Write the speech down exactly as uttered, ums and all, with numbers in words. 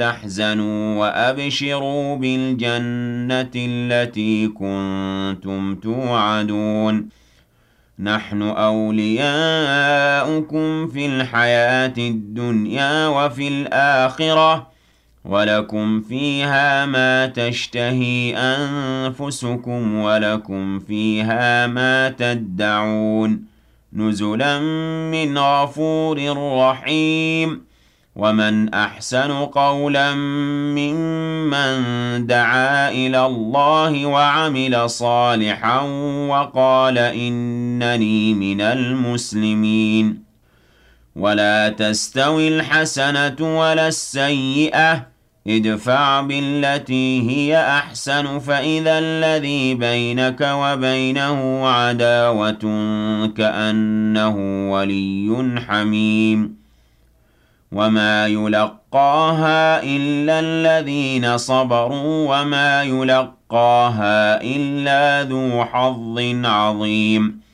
تحزنوا وأبشروا بالجنة التي كنتم توعدون نحن أولياؤكم في الحياة الدنيا وفي الآخرة ولكم فيها ما تشتهي أنفسكم ولكم فيها ما تدعون نزلا من غفور رحيم ومن أحسن قولا ممن دعا إلى الله وعمل صالحا وقال إنني من المسلمين ولا تستوي الحسنة ولا السيئة ادفع بالتي هي أحسن فإذا الذي بينك وبينه عداوة كأنه ولي حميم وما يلقاها إلا الذين صبروا وما يلقاها إلا ذو حظ عظيم